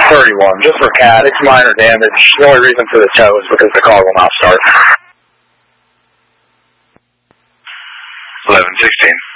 31, just for CAT. It's minor damage. The only reason for the tow is because the car will not start. 1116.